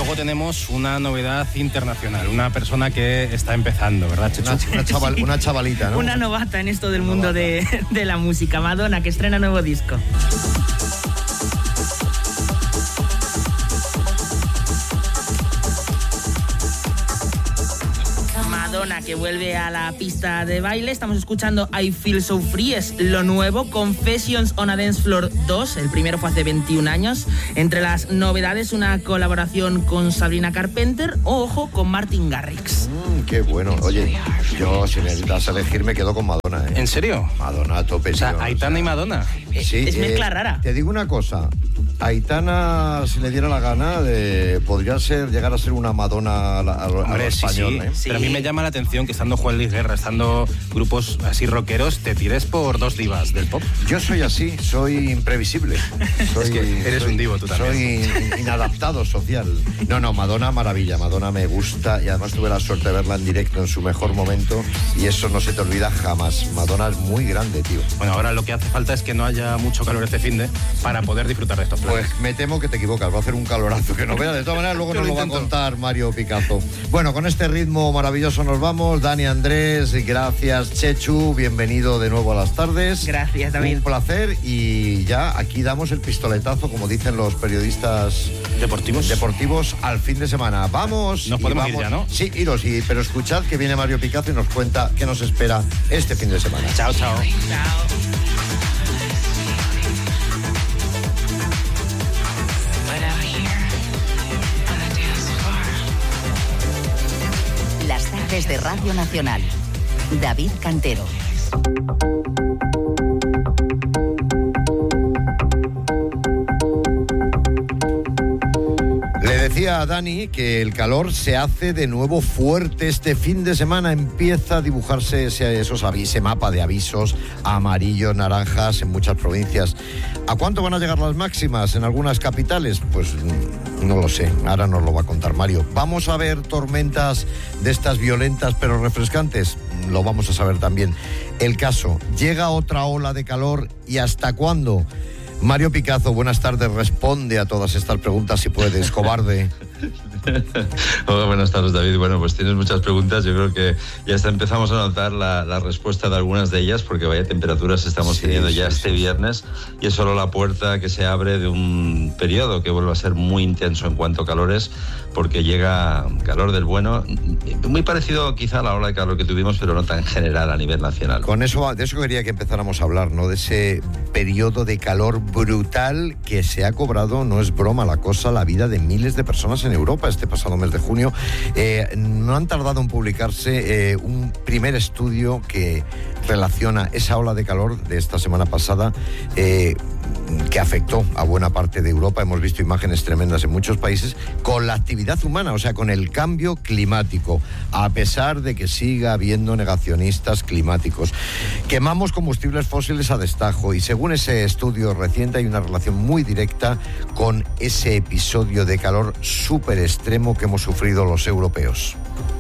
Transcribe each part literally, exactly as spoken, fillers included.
luego tenemos una novedad internacional, una persona que está empezando, ¿verdad, Chechu? Una, una, chaval, una chavalita, ¿no? Una novata en esto del mundo de, de la música. Madonna, que estrena nuevo disco. Madonna, que vuelve a la pista de baile. Estamos escuchando I Feel So Free, es lo nuevo. Confessions on a Dance Floor dos, el primero fue hace veintiún años. Entre las novedades, una colaboración con Sabrina Carpenter, o, ojo, con Martin Garrix. Mm, qué bueno. Oye, yo si necesitas elegir me quedo con Madonna, ¿eh? ¿En serio? Madonna a tope. O sea, tío, Aitana o sea, y Madonna. Sí, es mezcla eh, rara. Te digo una cosa. Aitana, si le diera la gana, de, podría ser llegar a ser una Madonna a, a, a Hombre, lo sí, español, sí. ¿eh? Pero a mí me llama la atención que estando Juan Luis Guerra, estando grupos así rockeros, te tires por dos divas del pop. Yo soy así, soy imprevisible. Soy, Es que eres soy, un divo tú también. Soy inadaptado social. No, no, Madonna, maravilla. Madonna me gusta y además tuve la suerte de verla en directo en su mejor momento y eso no se te olvida jamás. Madonna es muy grande, tío. Bueno, ahora lo que hace falta es que no haya mucho calor este finde para poder disfrutar de estos planes. Pues me temo que te equivocas, va a hacer un calorazo que no veas. De todas maneras, luego nos lo va a contar Mario Picazo. Bueno, con este ritmo maravilloso nos vamos. Dani, Andrés, gracias. Chechu, bienvenido de nuevo a las tardes. Gracias, David. Un placer y ya aquí damos el pistoletazo, como dicen los periodistas deportivos. Deportivos al fin de semana. Vamos. Nos podemos vamos. ir ya, ¿no? Sí, iros, y, pero escuchad que viene Mario Picazo y nos cuenta qué nos espera este fin de semana. Chao, chao. Chao. Las tardes de Radio Nacional. David Cantero. Le decía a Dani que el calor se hace de nuevo fuerte este fin de semana. Empieza a dibujarse ese, esos avis, ese mapa de avisos amarillos, naranjas en muchas provincias. ¿A cuánto van a llegar las máximas en algunas capitales? Pues no lo sé, ahora nos lo va a contar Mario. ¿Vamos a ver tormentas de estas violentas pero refrescantes? Lo vamos a saber también. El caso, ¿llega otra ola de calor y hasta cuándo? Mario Picazo, buenas tardes, responde a todas estas preguntas si puedes, cobarde. Hola, buenas tardes, David. Bueno, pues tienes muchas preguntas. Yo creo que ya está, empezamos a notar la, la respuesta de algunas de ellas, porque vaya temperaturas estamos sí, teniendo ya sí, este sí. viernes, y es solo la puerta que se abre de un periodo que vuelve a ser muy intenso en cuanto a calores, porque llega calor del bueno, muy parecido quizá a la ola de calor que tuvimos, pero no tan general a nivel nacional. Con eso, de eso quería que empezáramos a hablar, ¿no? De ese periodo de calor brutal que se ha cobrado, no es broma la cosa, la vida de miles de personas en Europa este pasado mes de junio. Eh, no han tardado en publicarse eh, un primer estudio que relaciona esa ola de calor de esta semana pasada eh, que afectó a buena parte de Europa. Hemos visto imágenes tremendas en muchos países con la actividad humana, o sea, con el cambio climático, a pesar de que siga habiendo negacionistas climáticos. Quemamos combustibles fósiles a destajo y según ese estudio reciente hay una relación muy directa con ese episodio de calor súper extremo que hemos sufrido los europeos.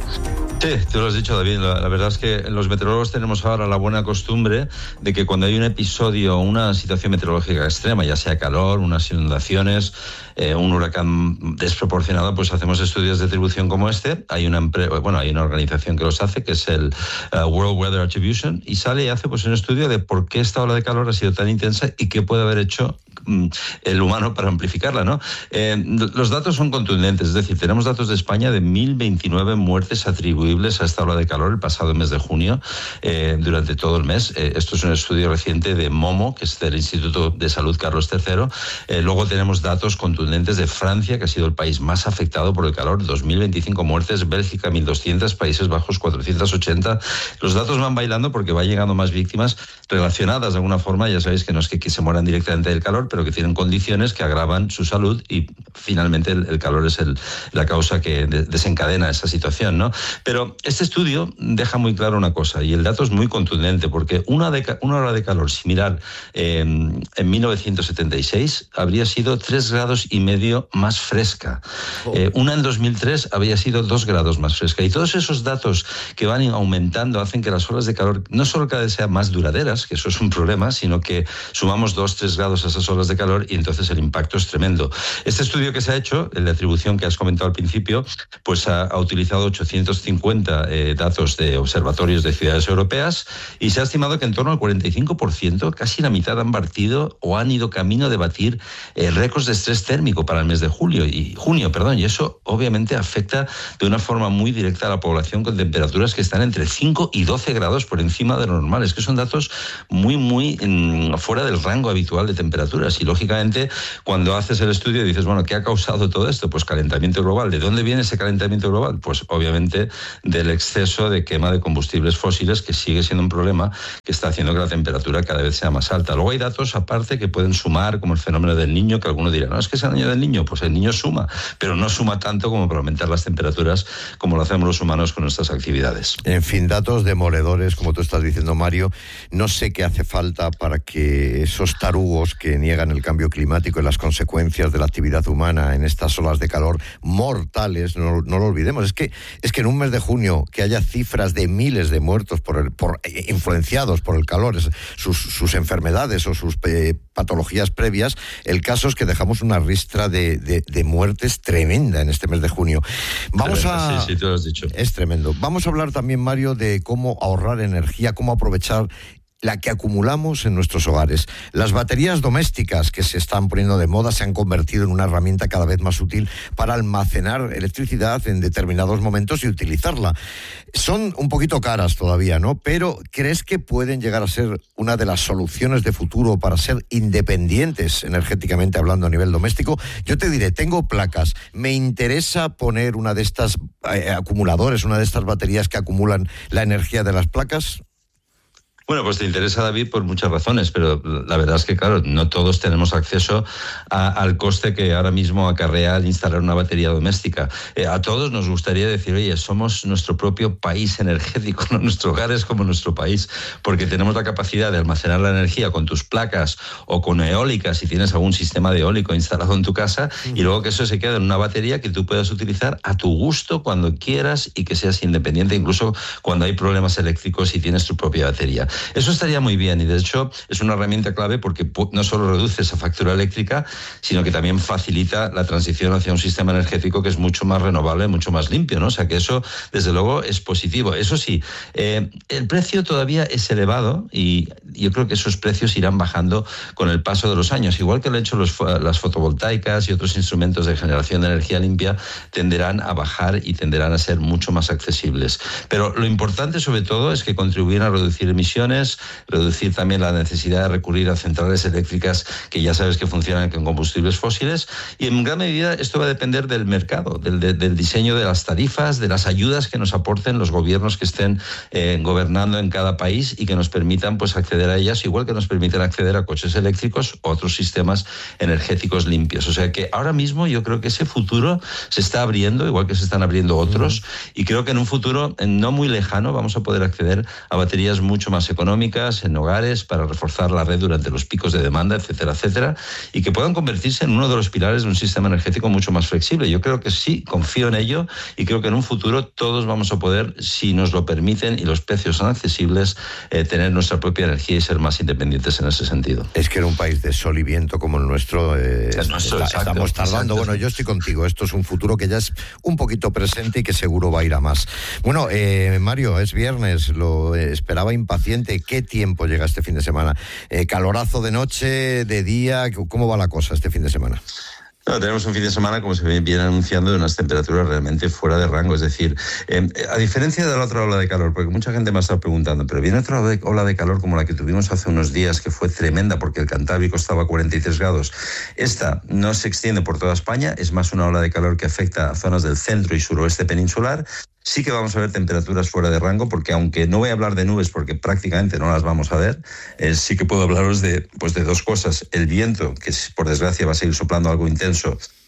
Sí, tú lo has dicho, David. La, la verdad es que los meteorólogos tenemos ahora la buena costumbre de que cuando hay un episodio, una situación meteorológica extrema, ya sea calor, unas inundaciones, eh, un huracán desproporcionado, pues hacemos estudios de atribución como este. Hay una bueno, hay una organización que los hace, que es el uh, World Weather Attribution, y sale y hace pues un estudio de por qué esta ola de calor ha sido tan intensa y qué puede haber hecho mm, el humano para amplificarla, ¿no? Eh, los datos son contundentes, es decir, tenemos datos de España de mil veintinueve muertes atribuibles a esta ola de calor el pasado mes de junio, eh, durante todo el mes. Eh, esto es un estudio reciente de MOMO, que es del Instituto de Salud Carlos tercero. Eh, luego tenemos datos contundentes de Francia, que ha sido el país más afectado por el calor, dos mil veinticinco muertes, Bélgica mil doscientos, Países Bajos cuatrocientos ochenta. Los datos van bailando porque va llegando más víctimas relacionadas de alguna forma. Ya sabéis que no es que, que se mueran directamente del calor, pero que tienen condiciones que agravan su salud y finalmente el, el calor es el, la causa que de, desencadena esa situación, ¿no? Pero este estudio deja muy claro una cosa, y el dato es muy contundente, porque una, de, una hora de calor similar eh, en mil novecientos setenta y seis habría sido tres grados y medio más fresca. Eh, una en dos mil tres había sido dos grados más fresca. Y todos esos datos que van aumentando hacen que las olas de calor no solo cada vez sean más duraderas, que eso es un problema, sino que sumamos dos, tres grados a esas olas de calor y entonces el impacto es tremendo. Este estudio que se ha hecho, el de atribución que has comentado al principio, pues ha, ha utilizado ochocientos cincuenta eh, datos de observatorios de ciudades europeas y se ha estimado que en torno al cuarenta y cinco por ciento, casi la mitad, han batido o han ido camino de batir eh, récords de estrés térmico para el mes de julio y junio, perdón, y eso obviamente afecta de una forma muy directa a la población con temperaturas que están entre cinco y doce grados por encima de lo normal. Es que son datos muy, muy en, fuera del rango habitual de temperaturas y lógicamente cuando haces el estudio dices, bueno, ¿qué ha causado todo esto? Pues calentamiento global. ¿De dónde viene ese calentamiento global? Pues obviamente del exceso de quema de combustibles fósiles, que sigue siendo un problema que está haciendo que la temperatura cada vez sea más alta. Luego hay datos aparte que pueden sumar, como el fenómeno del Niño, que algunos dirán, no, es que es el año del Niño. Pues el Niño suma, pero no suma tanto como para aumentar las temperaturas como lo hacemos los humanos con nuestras actividades. En fin, datos demoledores, como tú estás diciendo, Mario. No sé qué hace falta para que esos tarugos que niegan el cambio climático y las consecuencias de la actividad humana en estas olas de calor mortales, no, no lo olvidemos. Es que, es que en un mes de junio que haya cifras de miles de muertos por el, por, eh, influenciados por el calor, es, sus, sus enfermedades o sus eh, patologías previas, el caso es que dejamos una ristra de, de, de muertes tremenda en este mes de junio. Vamos a... Sí, sí, tú lo has dicho. Es tremendo. Vamos a hablar también, Mario, de cómo ahorrar energía, cómo aprovechar la que acumulamos en nuestros hogares. Las baterías domésticas que se están poniendo de moda se han convertido en una herramienta cada vez más útil para almacenar electricidad en determinados momentos y utilizarla. Son un poquito caras todavía, ¿no? Pero ¿crees que pueden llegar a ser una de las soluciones de futuro para ser independientes energéticamente hablando a nivel doméstico? Yo te diré, tengo placas, me interesa poner una de estas eh, acumuladores, una de estas baterías que acumulan la energía de las placas. Bueno, pues te interesa, David, por muchas razones, pero la verdad es que, claro, no todos tenemos acceso a, al coste que ahora mismo acarrea el instalar una batería doméstica. Eh, a todos nos gustaría decir, oye, somos nuestro propio país energético, ¿no? Nuestro hogar es como nuestro país, porque tenemos la capacidad de almacenar la energía con tus placas o con eólicas, si tienes algún sistema de eólico instalado en tu casa, uh-huh. y luego que eso se queda en una batería que tú puedas utilizar a tu gusto cuando quieras y que seas independiente, incluso cuando hay problemas eléctricos y tienes tu propia batería. Eso estaría muy bien y de hecho es una herramienta clave porque no solo reduce esa factura eléctrica, sino que también facilita la transición hacia un sistema energético que es mucho más renovable, mucho más limpio, ¿no? O sea que eso desde luego es positivo. Eso sí, eh, el precio todavía es elevado y yo creo que esos precios irán bajando con el paso de los años. Igual que lo han hecho los, las fotovoltaicas y otros instrumentos de generación de energía limpia, tenderán a bajar y tenderán a ser mucho más accesibles. Pero lo importante sobre todo es que contribuyen a reducir emisiones, reducir también la necesidad de recurrir a centrales eléctricas que ya sabes que funcionan con combustibles fósiles y en gran medida esto va a depender del mercado, del, de, del diseño de las tarifas, de las ayudas que nos aporten los gobiernos que estén eh, gobernando en cada país y que nos permitan pues acceder a ellas, igual que nos permiten acceder a coches eléctricos u otros sistemas energéticos limpios. O sea que ahora mismo yo creo que ese futuro se está abriendo, igual que se están abriendo otros, mm. y creo que en un futuro no muy lejano vamos a poder acceder a baterías mucho más económicas en hogares para reforzar la red durante los picos de demanda, etcétera, etcétera, y que puedan convertirse en uno de los pilares de un sistema energético mucho más flexible. Yo creo que sí, confío en ello y creo que en un futuro todos vamos a poder, si nos lo permiten y los precios son accesibles, eh, tener nuestra propia energía y ser más independientes en ese sentido. Es que en un país de sol y viento como el nuestro, eh, es nuestro está, exacto, estamos tardando. Exacto. Bueno, yo estoy contigo. Esto es un futuro que ya es un poquito presente y que seguro va a ir a más. Bueno, eh, Mario, es viernes, lo eh, esperaba impaciente. ¿Qué tiempo llega este fin de semana? Eh, ¿Calorazo de noche, de día? ¿Cómo va la cosa este fin de semana? No, tenemos un fin de semana, como se viene anunciando, de unas temperaturas realmente fuera de rango. Es decir, eh, a diferencia de la otra ola de calor, porque mucha gente me ha estado preguntando, pero viene otra ola de calor como la que tuvimos hace unos días, que fue tremenda porque el Cantábrico estaba a cuarenta y tres grados. Esta no se extiende por toda España, es más una ola de calor que afecta a zonas del centro y suroeste peninsular. Sí que vamos a ver temperaturas fuera de rango, porque aunque no voy a hablar de nubes porque prácticamente no las vamos a ver, eh, sí que puedo hablaros de, pues de dos cosas. El viento, que por desgracia va a seguir soplando algo intenso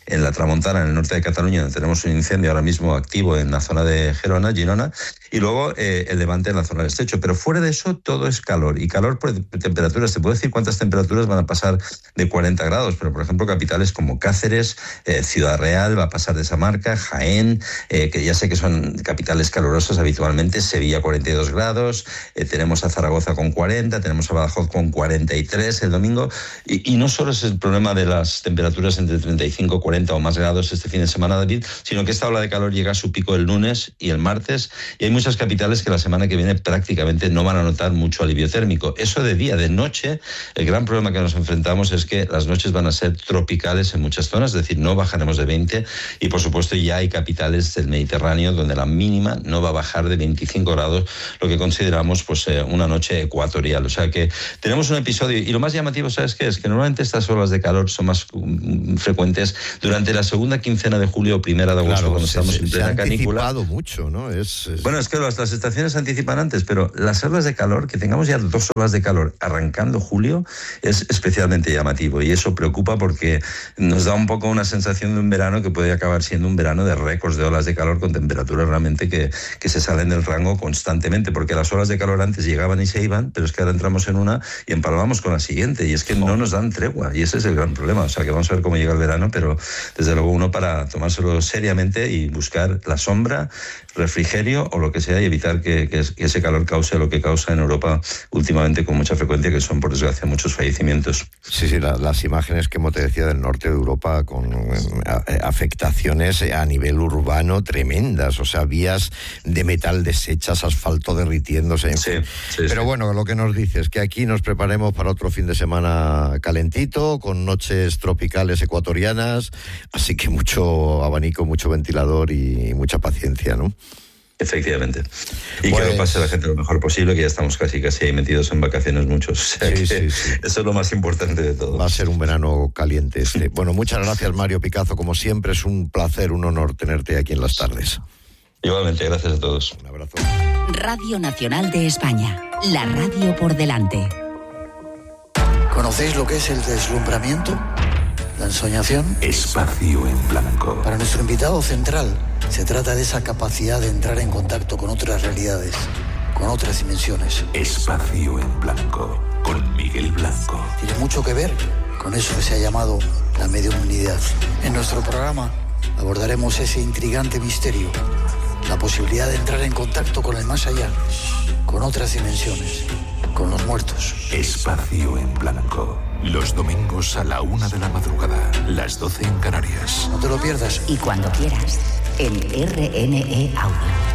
en la Tramontana, en el norte de Cataluña, donde tenemos un incendio ahora mismo activo en la zona de Gerona, Girona, y luego eh, el Levante en la zona del Estrecho. Pero fuera de eso todo es calor, y calor por temperaturas. Te puedo decir cuántas temperaturas van a pasar de cuarenta grados, pero por ejemplo capitales como Cáceres, eh, Ciudad Real va a pasar de esa marca, Jaén, eh, que ya sé que son capitales calurosas habitualmente, Sevilla cuarenta y dos grados, eh, tenemos a Zaragoza con cuarenta, tenemos a Badajoz con cuarenta y tres el domingo, y, y no solo es el problema de las temperaturas entre treinta y cinco, cuarenta o más grados este fin de semana, David, sino que esta ola de calor llega a su pico el lunes y el martes, y hay muchas capitales que la semana que viene prácticamente no van a notar mucho alivio térmico. Eso de día, de noche, el gran problema que nos enfrentamos es que las noches van a ser tropicales en muchas zonas, es decir, no bajaremos de veinte, y por supuesto ya hay capitales del Mediterráneo donde la mínima no va a bajar de veinticinco grados, lo que consideramos pues eh, una noche ecuatorial. O sea que tenemos un episodio, y lo más llamativo, ¿sabes qué? Es que normalmente estas olas de calor son más um, frecuentes durante la segunda quincena de julio o primera de agosto, claro, cuando se, estamos se, en plena se ha canícula. anticipado mucho, ¿no? Es, es... Bueno, es que las, las estaciones se anticipan antes, pero las olas de calor, que tengamos ya dos olas de calor arrancando julio, es especialmente llamativo, y eso preocupa porque nos da un poco una sensación de un verano que puede acabar siendo un verano de récords de olas de calor con temperaturas realmente que, que se salen del rango constantemente, porque las olas de calor antes llegaban y se iban, pero es que ahora entramos en una y empalmamos con la siguiente, y es que no nos dan tregua, y ese es el gran problema. O sea que vamos a ver cómo llega el verano, pero desde luego uno para tomárselo seriamente y buscar la sombra, refrigerio o lo que sea, y evitar que, que, que ese calor cause lo que causa en Europa últimamente con mucha frecuencia, que son por desgracia muchos fallecimientos. Sí, sí, la, las imágenes que, como te decía, del norte de Europa con eh, afectaciones a nivel urbano tremendas, o sea, vías de metal deshechas, asfalto derritiéndose. En sí, fin. sí, Pero sí. bueno, lo que nos dice es que aquí nos preparemos para otro fin de semana calentito, con noches tropicales ecuatorianas, así que mucho abanico, mucho ventilador y mucha paciencia, ¿no? Efectivamente. Y pues... que lo pase la gente lo mejor posible, que ya estamos casi casi ahí metidos en vacaciones muchos. O sea sí, que sí, sí. Eso es lo más importante de todo. Va a ser un verano caliente este. Bueno, muchas gracias, Mario Picazo. Como siempre, es un placer, un honor tenerte aquí en las tardes. Igualmente, gracias a todos. Un abrazo. Radio Nacional de España, la radio por delante. ¿Conocéis lo que es el deslumbramiento? ¿La ensoñación? Espacio en blanco. Para nuestro invitado central, se trata de esa capacidad de entrar en contacto con otras realidades, con otras dimensiones. Espacio en blanco, con Miguel Blanco. Tiene mucho que ver con eso que se ha llamado la mediunidad. En nuestro programa abordaremos ese intrigante misterio, la posibilidad de entrar en contacto con el más allá, con otras dimensiones, con los muertos. Espacio en blanco. Los domingos a la una de la madrugada, las doce en Canarias. No te lo pierdas. Y cuando quieras, en R N E Audio.